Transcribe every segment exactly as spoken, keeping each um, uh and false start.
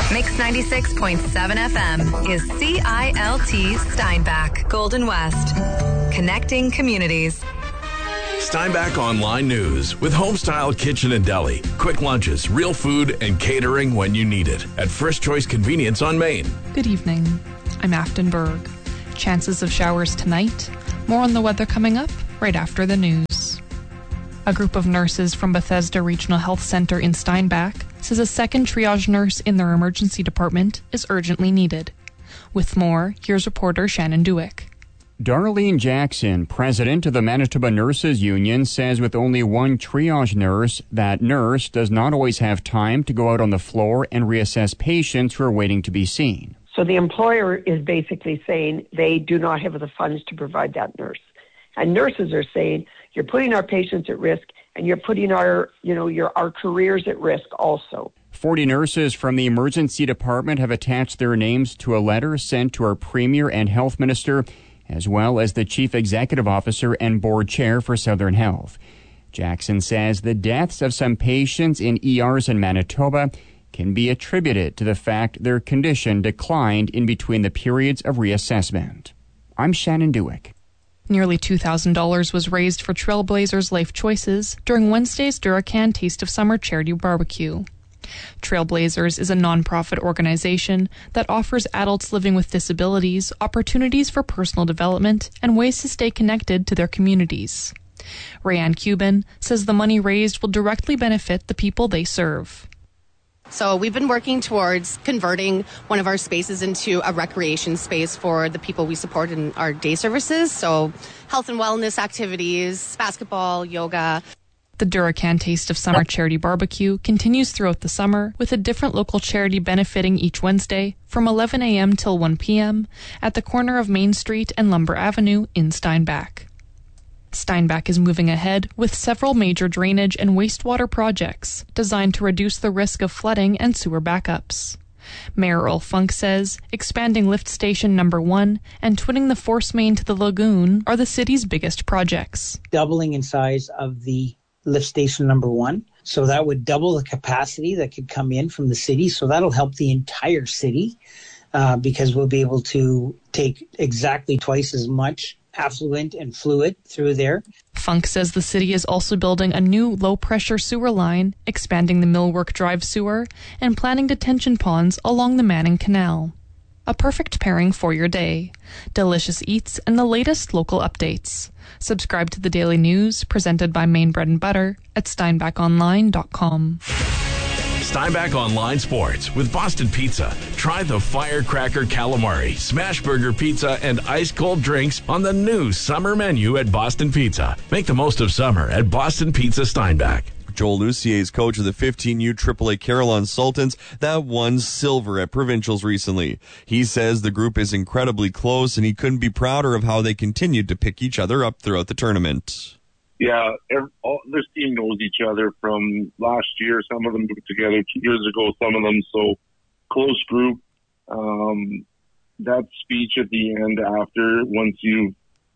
Mix ninety-six point seven F M is C I L T Steinbach, Golden West. Connecting communities. Steinbach Online News with Homestyle Kitchen and Deli. Quick lunches, real food, and catering when you need it. At First Choice Convenience on Main. Good evening. I'm Afton Berg. Chances of showers tonight. More on the weather coming up right after the news. A group of nurses from Bethesda Regional Health Center in Steinbach says a second triage nurse in their emergency department is urgently needed. With more, here's reporter Shannon Dewick. Darlene Jackson, president of the Manitoba Nurses Union, says with only one triage nurse, that nurse does not always have time to go out on the floor and reassess patients who are waiting to be seen. So the employer is basically saying they do not have the funds to provide that nurse. And nurses are saying, you're putting our patients at risk and you're putting our, you know, your our careers at risk also. forty nurses from the emergency department have attached their names to a letter sent to our premier and health minister, as well as the chief executive officer and board chair for Southern Health. Jackson says the deaths of some patients in E Rs in Manitoba can be attributed to the fact their condition declined in between the periods of reassessment. I'm Shannon Dewick. Nearly two thousand dollars was raised for Trailblazers Life Choices during Wednesday's Duracan Taste of Summer charity barbecue. Trailblazers is a nonprofit organization that offers adults living with disabilities opportunities for personal development and ways to stay connected to their communities. Rayanne Cuban says the money raised will directly benefit the people they serve. So we've been working towards converting one of our spaces into a recreation space for the people we support in our day services. So health and wellness activities, basketball, yoga. The Duracan Taste of Summer charity barbecue continues throughout the summer with a different local charity benefiting each Wednesday from eleven a.m. till one p.m. at the corner of Main Street and Lumber Avenue in Steinbach. Steinbach is moving ahead with several major drainage and wastewater projects designed to reduce the risk of flooding and sewer backups. Mayor Earl Funk says expanding lift station number one and twinning the force main to the lagoon are the city's biggest projects. Doubling in size of the lift station number one. So that would double the capacity that could come in from the city. So that'll help the entire city uh, because we'll be able to take exactly twice as much affluent and fluid through there. Funk says the city is also building a new low-pressure sewer line, expanding the Millwork Drive sewer, and planning detention ponds along the Manning Canal. A perfect pairing for your day. Delicious eats and the latest local updates. Subscribe to the Daily News presented by Maine Bread and Butter at steinbach online dot com. Steinbach Online Sports with Boston Pizza. Try the Firecracker Calamari, Smash Burger Pizza, and ice cold drinks on the new summer menu at Boston Pizza. Make the most of summer at Boston Pizza Steinbach. Joel Lucier is coach of the fifteen U triple A Carillon Sultans that won silver at provincials recently. He says the group is incredibly close and he couldn't be prouder of how they continued to pick each other up throughout the tournament. Yeah, every, all, this team knows each other from last year. Some of them moved together two years ago, some of them. So close group. Um, that speech at the end after, once you've,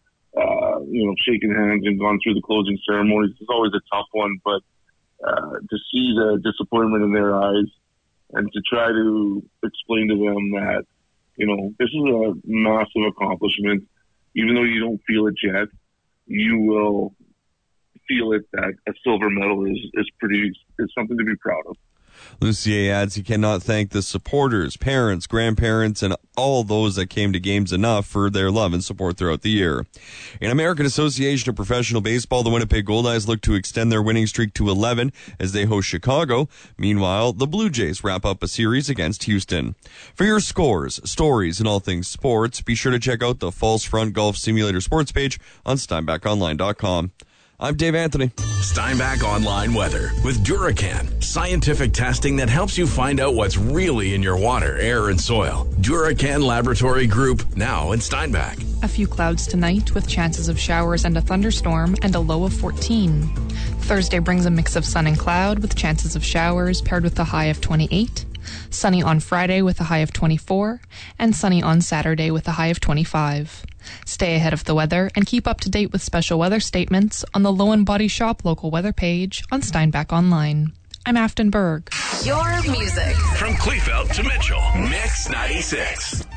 uh, you know, shaken hands and gone through the closing ceremonies, is always a tough one. But uh, to see the disappointment in their eyes and to try to explain to them that, you know, this is a massive accomplishment. Even though you don't feel it yet, you will feel it that a silver medal is, is pretty, is something to be proud of. Lucier adds he cannot thank the supporters, parents, grandparents, and all those that came to games enough for their love and support throughout the year. In American Association of Professional Baseball, the Winnipeg Goldeyes look to extend their winning streak to eleven as they host Chicago. Meanwhile, the Blue Jays wrap up a series against Houston. For your scores, stories, and all things sports, be sure to check out the Falls Front Golf Simulator sports page on steinbach online dot com. I'm Dave Anthony. Steinbach Online Weather with Duracan. Scientific testing that helps you find out what's really in your water, air, and soil. Duracan Laboratory Group, now in Steinbach. A few clouds tonight with chances of showers and a thunderstorm and a low of fourteen. Thursday brings a mix of sun and cloud with chances of showers paired with a high of twenty-eight. Sunny on Friday with a high of twenty-four. And sunny on Saturday with a high of twenty-five. Stay ahead of the weather and keep up to date with special weather statements on the Low and Body Shop local weather page on Steinbach Online. I'm Afton Berg. Your music. From Kleefeld to Mitchell, Mix ninety-six.